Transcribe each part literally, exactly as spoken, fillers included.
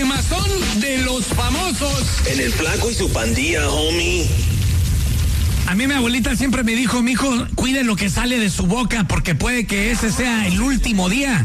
formazón de los famosos. En el Flaco y su pandilla, homie. A mí mi abuelita siempre me dijo, mijo, cuide lo que sale de su boca, porque puede que ese sea el último día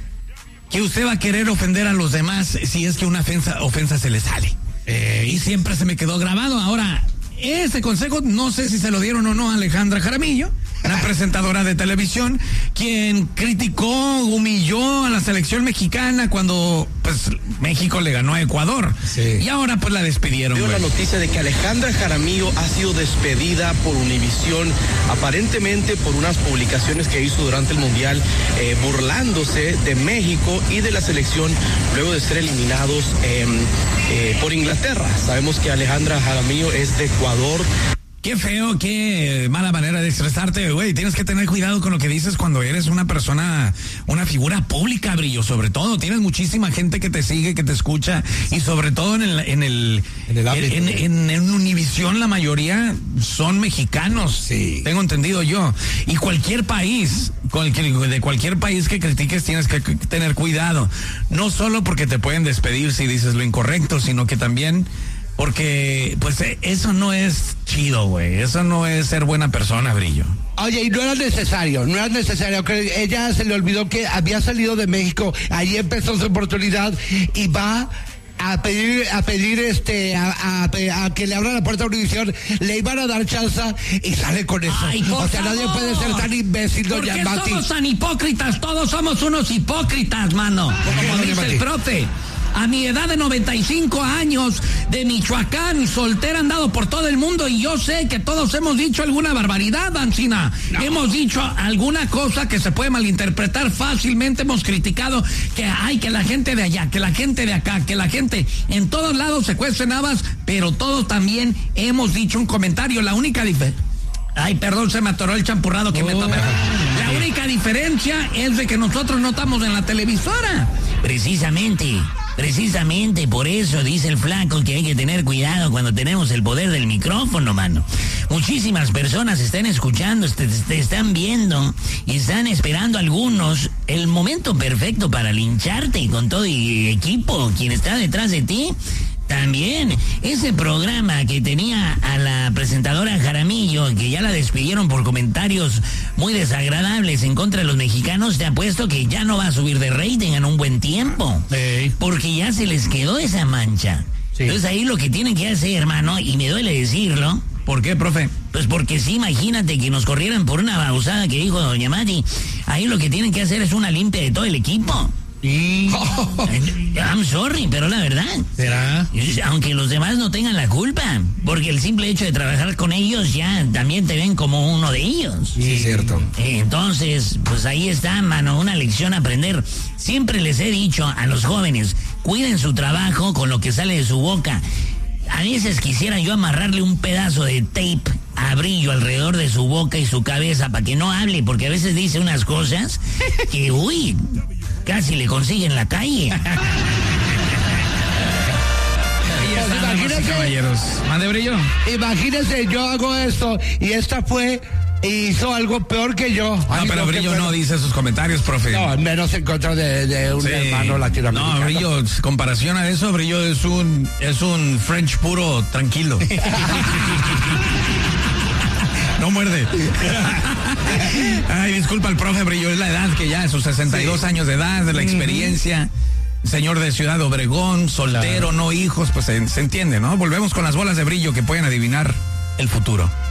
que usted va a querer ofender a los demás si es que una ofensa, ofensa se le sale. Eh, y siempre se me quedó grabado. Ahora, ese consejo, no sé si se lo dieron o no a Alejandra Jaramillo, una presentadora de televisión, quien criticó, humilló a la selección mexicana cuando pues México le ganó a Ecuador. Sí. Y ahora pues la despidieron. Veo la noticia de que Alejandra Jaramillo ha sido despedida por Univisión, aparentemente por unas publicaciones que hizo durante el Mundial, eh, burlándose de México y de la selección luego de ser eliminados eh, eh, por Inglaterra. Sabemos que Alejandra Jaramillo es de Ecuador. Qué feo, qué mala manera de expresarte, güey. Tienes que tener cuidado con lo que dices cuando eres una persona, una figura pública, Brillo, sobre todo. Tienes muchísima gente que te sigue, que te escucha, y sobre todo en el, en el, en el ámbito, en, en, en Univisión la mayoría son mexicanos, sí. Tengo entendido yo. Y cualquier país, cualquier, de cualquier país que critiques tienes que tener cuidado. No solo porque te pueden despedir si dices lo incorrecto, sino que también porque, pues, eso no es chido, güey. Eso no es ser buena persona, Brillo. Oye, y no era necesario, no era necesario. Que ella se le olvidó que había salido de México. Ahí empezó su oportunidad y va a pedir, a pedir este, a, a, a que le abran la puerta a Univisión. Le iban a dar chance y sale con eso. Ay, o sea, favor. Nadie puede ser tan imbécil, doña Mati. ¿Por qué somos tan hipócritas? Todos somos unos hipócritas, mano. Como dice el profe. A mi edad de noventa y cinco años, de Michoacán, soltera, andado por todo el mundo, y yo sé que todos hemos dicho alguna barbaridad, Ancina. No. Hemos dicho alguna cosa que se puede malinterpretar fácilmente. Hemos criticado que hay que la gente de allá, que la gente de acá, que la gente en todos lados se cuecen habas, pero todos también hemos dicho un comentario. La única diferencia... Ay, perdón, se me atoró el champurrado que oh. me tomé. La única diferencia es de que nosotros no estamos en la televisora. Precisamente... Precisamente por eso dice el Flaco que hay que tener cuidado cuando tenemos el poder del micrófono, mano. Muchísimas personas están escuchando, te, te están viendo y están esperando algunos el momento perfecto para lincharte con todo y equipo, quien está detrás de ti. También, ese programa que tenía a la presentadora Jaramillo, que ya la despidieron por comentarios muy desagradables en contra de los mexicanos, te apuesto que ya no va a subir de rating en un buen tiempo. Sí. Porque ya se les quedó esa mancha. Sí. Entonces ahí lo que tienen que hacer, hermano, y me duele decirlo. ¿Por qué, profe? Pues porque sí, imagínate que nos corrieran por una babosada que dijo doña Mati. Ahí lo que tienen que hacer es una limpia de todo el equipo. Sí. I'm sorry, pero la verdad. ¿Será? Aunque los demás no tengan la culpa, porque el simple hecho de trabajar con ellos ya también te ven como uno de ellos. Sí, es cierto. Entonces, pues ahí está, mano, una lección a aprender. Siempre les he dicho a los jóvenes, cuiden su trabajo con lo que sale de su boca. A veces quisiera yo amarrarle un pedazo de tape a Brillo alrededor de su boca y su cabeza para que no hable, porque a veces dice unas cosas que, uy, casi le consiguen la calle. Imagínese, caballeros. Mande, Brillo. Imagínese, yo hago esto y esta fue y hizo algo peor que yo. No, Ay, pero no, Brillo no dice sus comentarios, profe. No, menos en contra de, de un sí. hermano latinoamericano. No, Brillo, comparación a eso, Brillo es un es un French puro tranquilo. No muerde. Ay, disculpa al profe, Brillo, es la edad que ya, sus sesenta y dos sí. años de edad, de la experiencia. Uh-huh. Señor de Ciudad Obregón, soltero, claro. No hijos, pues se, se entiende, ¿no? Volvemos con las bolas de Brillo que pueden adivinar el futuro.